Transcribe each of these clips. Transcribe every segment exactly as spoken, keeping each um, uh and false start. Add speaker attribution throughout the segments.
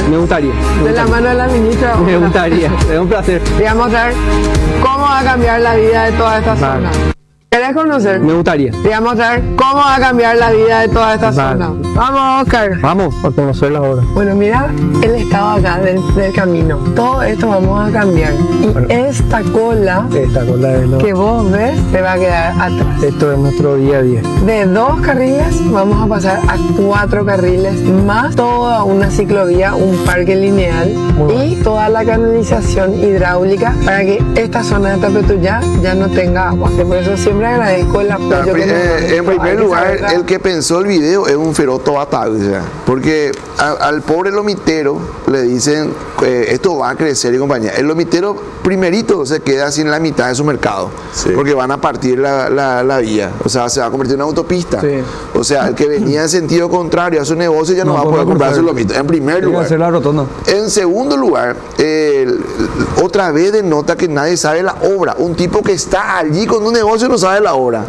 Speaker 1: Me gustaría. Me
Speaker 2: De la
Speaker 1: gustaría.
Speaker 2: mano de la ministra.
Speaker 1: Me gustaría. Es un placer.
Speaker 2: Y vamos a ver cómo va a cambiar la vida de toda esta
Speaker 1: Vale.
Speaker 2: zona. ¿Querés conocer?
Speaker 1: Me gustaría.
Speaker 2: Y vamos a ver cómo va a cambiar la vida de toda esta
Speaker 1: Vale.
Speaker 2: zona. Vamos, Oscar.
Speaker 1: Vamos a conocer la obra.
Speaker 2: Bueno, mira el estado acá del, del camino. Todo esto vamos a cambiar. Y
Speaker 1: Bueno.
Speaker 2: esta cola
Speaker 1: Esta cola es lo...
Speaker 2: que vos ves te va a quedar atrás.
Speaker 1: Esto es nuestro día a día.
Speaker 2: De dos carriles vamos a pasar a cuatro carriles, más toda una ciclovía, un parque lineal
Speaker 1: Muy
Speaker 2: y toda la canalización hidráulica para que esta zona de Tapetuyá ya no tenga agua. Por eso siempre agradezco el apoyo
Speaker 3: Ah,
Speaker 2: que
Speaker 3: pri-
Speaker 2: nos dan.
Speaker 3: eh, en
Speaker 2: Hay
Speaker 3: primer
Speaker 2: que
Speaker 3: lugar,
Speaker 2: saberla.
Speaker 3: el que pensó el video es un feroto batalla, o sea, porque a- al pobre lomitero le dicen eh, esto va a crecer y compañía. El lomitero primerito se queda sin la mitad de su mercado,
Speaker 4: Sí.
Speaker 3: porque van a partir la, la- la vía, o sea, se va a convertir en una autopista.
Speaker 1: Sí.
Speaker 3: O sea, el que venía en sentido contrario a su negocio ya no,
Speaker 1: No
Speaker 3: va a
Speaker 1: puede
Speaker 3: poder comprar
Speaker 1: cruzar.
Speaker 3: su lomito. En primer
Speaker 1: Hay que
Speaker 3: lugar.
Speaker 1: hacer la rotonda.
Speaker 3: En segundo lugar, eh, otra vez denota que nadie sabe la obra. Un tipo que está allí con un negocio no sabe la obra.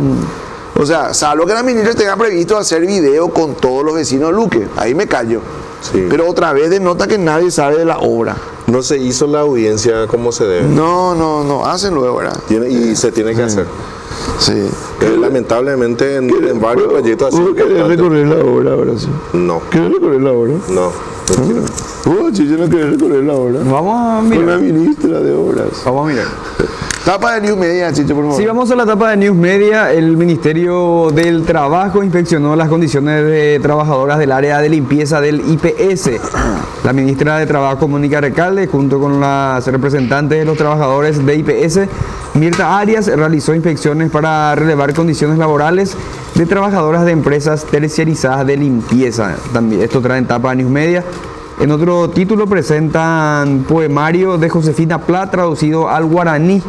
Speaker 3: O sea, salvo que la ministra tenga previsto hacer video con todos los vecinos de Luque. Ahí me callo.
Speaker 4: Sí.
Speaker 3: Pero otra vez denota que nadie sabe de la obra.
Speaker 4: No se hizo la audiencia como se debe.
Speaker 3: No, no, no. Hacen luego, ¿verdad?
Speaker 4: Tiene- y se tiene que hacer.
Speaker 3: Sí.
Speaker 4: Eh, lamentablemente en, en varios proyectos así.
Speaker 3: recorrer la obra ahora sí?
Speaker 4: No,
Speaker 3: ¿Querés recorrer la obra?
Speaker 4: no. mentira.
Speaker 3: Oh, Chicho, no querés recorrer la obra.
Speaker 1: Vamos a
Speaker 3: Con la
Speaker 1: mirar.
Speaker 3: ministra de obras.
Speaker 1: Vamos a mirar.
Speaker 3: Tapa de New Media, Chicho, por favor.
Speaker 1: Si vamos a la etapa de News Media, el Ministerio del Trabajo inspeccionó las condiciones de trabajadoras del área de limpieza del I P S. La ministra de Trabajo, Mónica Recalde, junto con las representantes de los trabajadores de I P S, Mirta Arias, realizó inspecciones para relevar condiciones laborales de trabajadoras de empresas terciarizadas de limpieza. También esto trae en etapa de News Media. En otro título presentan poemario de Josefina Pla traducido al guaraní.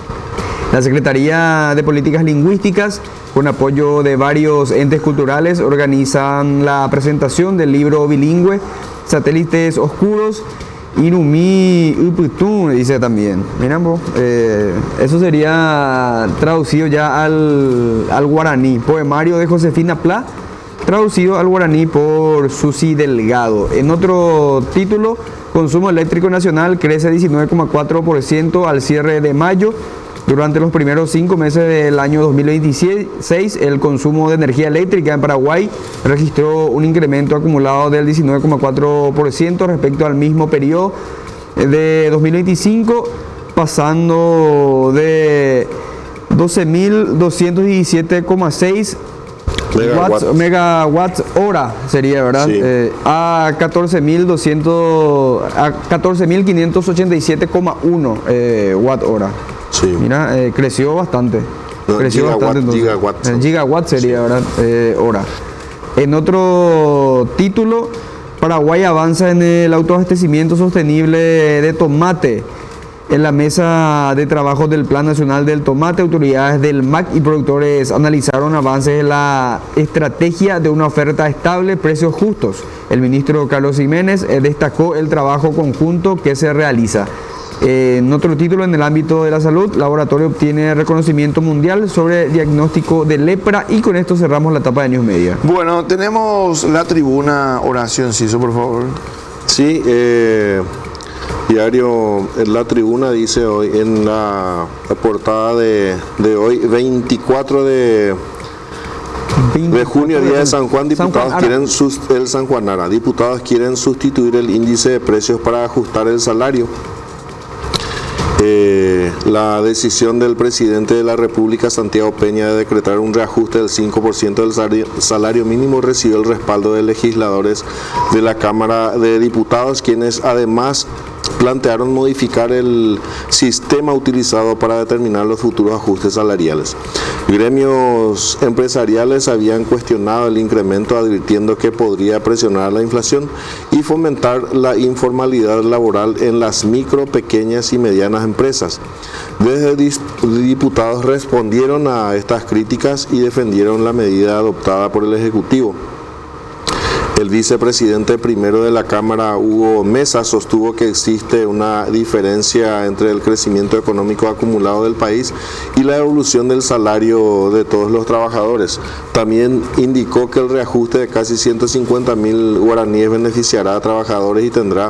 Speaker 1: La Secretaría de Políticas Lingüísticas, con apoyo de varios entes culturales, organizan la presentación del libro bilingüe Satélites Oscuros, Irumí Uputun, dice también. Miren vos, eh, eso sería traducido ya al, al guaraní. Poemario de Josefina Pla, traducido al guaraní por Susi Delgado. En otro título, consumo eléctrico nacional crece diecinueve coma cuatro por ciento al cierre de mayo. Durante los primeros cinco meses del año dos mil veintiséis, el consumo de energía eléctrica en Paraguay registró un incremento acumulado del diecinueve coma cuatro por ciento respecto al mismo periodo de dos mil veinticinco, pasando de doce mil doscientos diecisiete coma seis
Speaker 4: Megawatts.
Speaker 1: watts, megawatts hora sería, ¿verdad?
Speaker 4: Sí.
Speaker 1: Eh, a catorce mil doscientos a catorce mil quinientos ochenta y siete coma uno eh, watt hora.
Speaker 4: Sí.
Speaker 1: Mira, eh, creció bastante.
Speaker 4: No,
Speaker 1: creció
Speaker 4: gigawatt,
Speaker 1: bastante entonces.
Speaker 4: gigawatt.
Speaker 1: Eh, gigawatt sería, ¿verdad? Eh, hora. En otro título, Paraguay avanza en el autoabastecimiento sostenible de tomate. En la mesa de trabajo del Plan Nacional del Tomate, autoridades del M A C y productores analizaron avances en la estrategia de una oferta estable, precios justos. El ministro Carlos Jiménez eh, destacó el trabajo conjunto que se realiza. Eh, en otro título, en el ámbito de la salud, laboratorio obtiene reconocimiento mundial sobre diagnóstico de lepra, y con esto cerramos la etapa de News Media.
Speaker 3: Bueno, tenemos la tribuna Horacio Ciso, por favor.
Speaker 4: Sí, eh, diario La Tribuna dice hoy en la, la portada de, de hoy, veinticuatro de, de junio, día de San Juan,
Speaker 1: San
Speaker 4: diputados
Speaker 1: Juan,
Speaker 4: quieren sus, el San Juanara, diputados quieren sustituir el índice de precios para ajustar el salario. Eh, la decisión del presidente de la República, Santiago Peña, de decretar un reajuste del cinco por ciento del salario, salario mínimo recibió el respaldo de legisladores de la Cámara de Diputados, quienes además plantearon modificar el sistema utilizado para determinar los futuros ajustes salariales. Gremios empresariales habían cuestionado el incremento, advirtiendo que podría presionar la inflación y fomentar la informalidad laboral en las micro, pequeñas y medianas empresas. Desde diputados respondieron a estas críticas y defendieron la medida adoptada por el Ejecutivo. El vicepresidente primero de la Cámara, Hugo Mesa, sostuvo que existe una diferencia entre el crecimiento económico acumulado del país y la evolución del salario de todos los trabajadores. También indicó que el reajuste de casi ciento cincuenta mil guaraníes beneficiará a trabajadores y tendrá